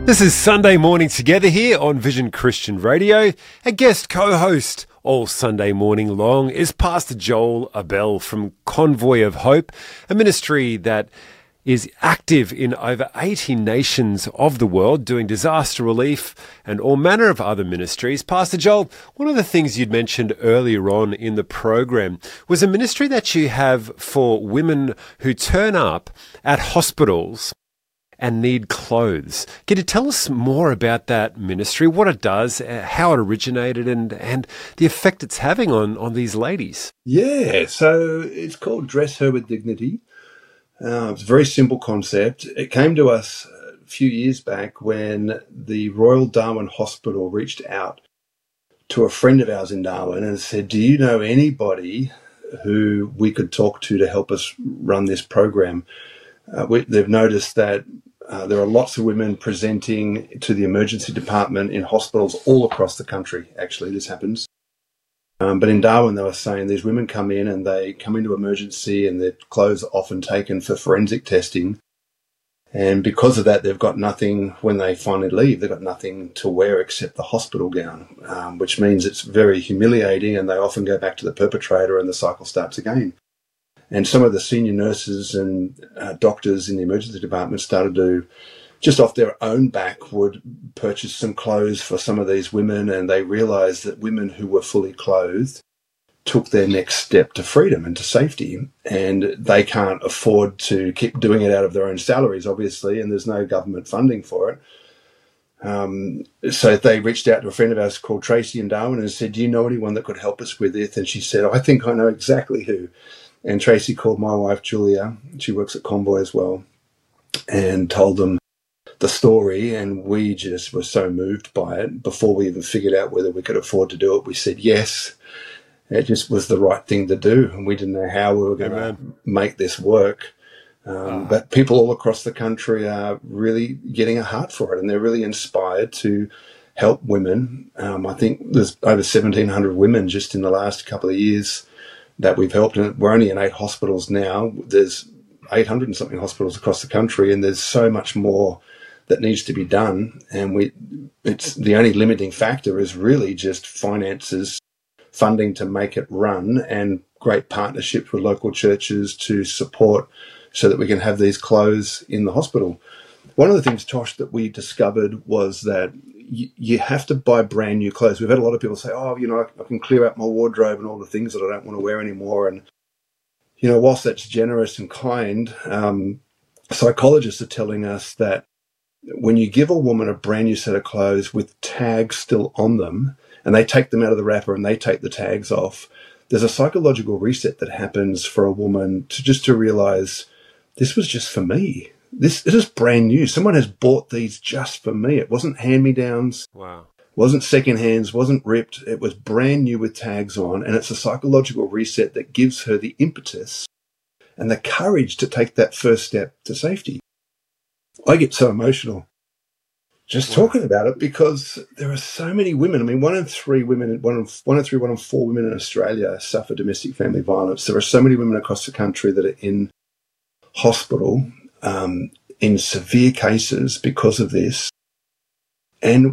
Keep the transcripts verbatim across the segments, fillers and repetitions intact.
This is Sunday Morning Together here on Vision Christian Radio. A guest co-host all Sunday morning long is Pastor Joel Abell from Convoy of Hope, a ministry that is active in over eighty nations of the world, doing disaster relief and all manner of other ministries. Pastor Joel, one of the things you'd mentioned earlier on in the program was a ministry that you have for women who turn up at hospitals and need clothes. Can you tell us more about that ministry, what it does, how it originated, and, and the effect it's having on, on these ladies? Yeah, so it's called Dress Her with Dignity. Uh, it's a very simple concept. It came to us a few years back when the Royal Darwin Hospital reached out to a friend of ours in Darwin and said, do you know anybody who we could talk to to help us run this program? Uh, we, they've noticed that Uh, there are lots of women presenting to the emergency department in hospitals all across the country. Actually, this happens. Um, but in Darwin, they were saying these women come in and they come into emergency and their clothes are often taken for forensic testing. And because of that, they've got nothing when they finally leave. They've got nothing to wear except the hospital gown, um, which means it's very humiliating, and they often go back to the perpetrator and the cycle starts again. And some of the senior nurses and uh, doctors in the emergency department started to, just off their own back, would purchase some clothes for some of these women, and they realised that women who were fully clothed took their next step to freedom and to safety. And they can't afford to keep doing it out of their own salaries, obviously, and there's no government funding for it. Um, so they reached out to a friend of ours called Tracy in Darwin and said, do you know anyone that could help us with this? And she said, I think I know exactly who. And Tracy called my wife, Julia, she works at Convoy as well, and told them the story. And we just were so moved by it. Before we even figured out whether we could afford to do it, we said yes. It just was the right thing to do. And we didn't know how we were going to make this work. Um, uh, but people all across the country are really getting a heart for it, and they're really inspired to help women. Um, I think there's over seventeen hundred women just in the last couple of years that we've helped, and we're only in eight hospitals now. There's eight hundred and something hospitals across the country, and there's so much more that needs to be done. And we, it's the only limiting factor is really just finances, funding to make it run, and great partnerships with local churches to support so that we can have these clothes in the hospital. One of the things, Tosh, that we discovered was that you have to buy brand new clothes. We've had a lot of people say, oh, you know, I can clear out my wardrobe and all the things that I don't want to wear anymore. And, you know, whilst that's generous and kind, um, psychologists are telling us that when you give a woman a brand new set of clothes with tags still on them, and they take them out of the wrapper and they take the tags off, there's a psychological reset that happens for a woman to just to realize this was just for me. This, this is brand new. Someone has bought these just for me. It wasn't hand-me-downs. Wow. Wasn't second hands, wasn't ripped. It was brand new with tags on. And it's a psychological reset that gives her the impetus and the courage to take that first step to safety. I get so emotional just wow. talking about it, because there are so many women. I mean, one in three women, one in, one in three, one in four women in Australia suffer domestic family violence. There are so many women across the country that are in hospital Um, in severe cases because of this. And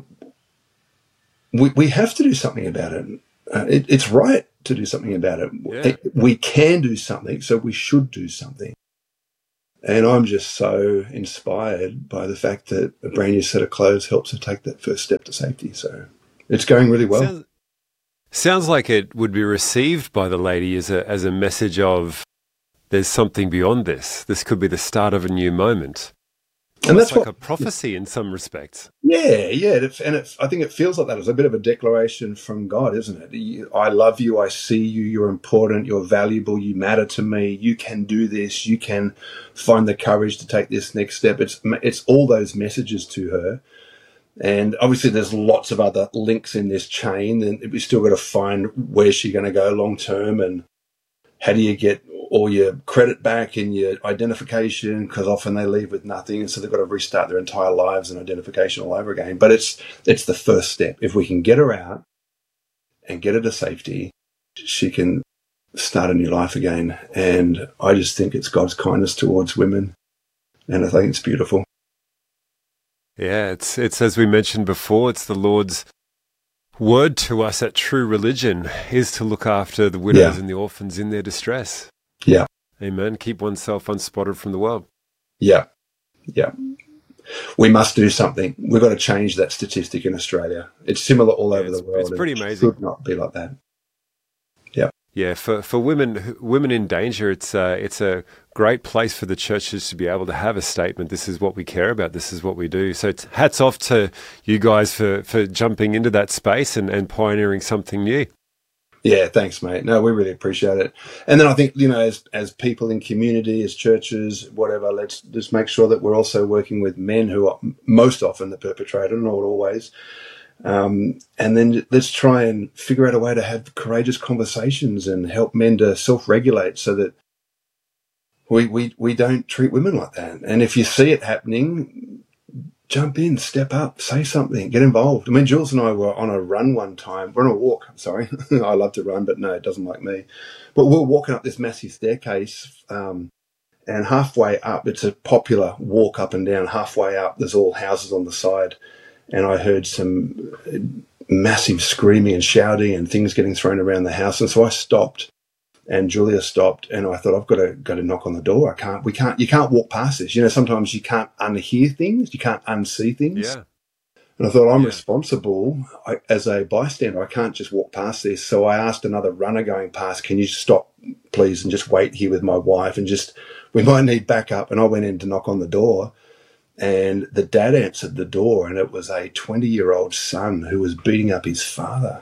we, we have to do something about it. Uh, it. It's right to do something about it. Yeah. it. We can do something, so we should do something. And I'm just so inspired by the fact that a brand new set of clothes helps her take that first step to safety. So it's going really well. Sounds, sounds like it would be received by the lady as a as a message of, there's something beyond this. This could be the start of a new moment. And Almost that's like what, a prophecy in some respects. Yeah, yeah. It, and it, I think it feels like that. It's a bit of a declaration from God, isn't it? You, I love you. I see you. You're important. You're valuable. You matter to me. You can do this. You can find the courage to take this next step. It's, it's all those messages to her. And obviously there's lots of other links in this chain, and we still got to find where's she going to go long term, and how do you get all your credit back and your identification, because often they leave with nothing, and so they've got to restart their entire lives and identification all over again. But it's it's the first step. If we can get her out and get her to safety, she can start a new life again. And I just think it's God's kindness towards women, and I think it's beautiful. Yeah, it's it's as we mentioned before, it's the Lord's word to us that true religion is to look after the widows Yeah. and the orphans in their distress. Yeah. Amen. Keep oneself unspotted from the world. Yeah. Yeah. We must do something. We've got to change that statistic in Australia. It's similar all Yeah, over the it's, world. it's pretty and amazing. It should not be like that. Yeah. Yeah, for, for women women in danger, it's uh, it's a great place for the churches to be able to have a statement. This is what we care about. This is what we do. So it's, hats off to you guys for, for jumping into that space and, and pioneering something new. Yeah, thanks, mate. No, we really appreciate it. And then I think, you know, as as people in community, as churches, whatever, let's just make sure that we're also working with men who are most often the perpetrator, not always. Um, and then let's try and figure out a way to have courageous conversations and help men to self-regulate so that we, we, we don't treat women like that. And if you see it happening, jump in, step up, say something, get involved. I mean, Jules and I were on a run one time. We're on a walk, sorry. I love to run, but no, it doesn't like me. But we we're walking up this massive staircase, um, and halfway up, it's a popular walk up and down. Halfway up, there's all houses on the side. And I heard some massive screaming and shouting and things getting thrown around the house. And so I stopped, and Julia stopped, and I thought, I've got to go to knock on the door. I can't, we can't, you can't walk past this. You know, sometimes you can't unhear things, you can't unsee things. Yeah. And I thought, I'm Yeah. responsible I, as a bystander. I can't just walk past this. So I asked another runner going past, can you stop, please, and just wait here with my wife and just, we might need backup. And I went in to knock on the door. And the dad answered the door, and it was a twenty-year-old son who was beating up his father.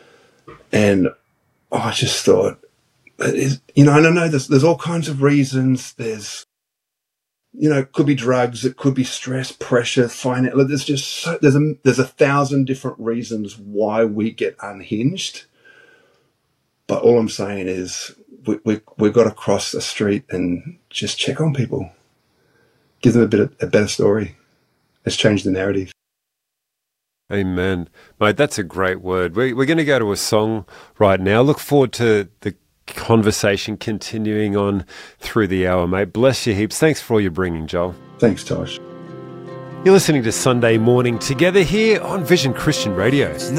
And I just thought, you know, and I know there's, there's all kinds of reasons. There's, you know, it could be drugs, it could be stress, pressure, finance. There's just so, there's a there's a thousand different reasons why we get unhinged. But all I'm saying is we we we've got to cross the street and just check on people. Give them a bit of, a better story. Let's change the narrative. Amen. Mate, that's a great word. We, we're going to go to a song right now. Look forward to the conversation continuing on through the hour, mate. Bless you heaps. Thanks for all you're bringing, Joel. Thanks, Tosh. You're listening to Sunday Morning Together here on Vision Christian Radio.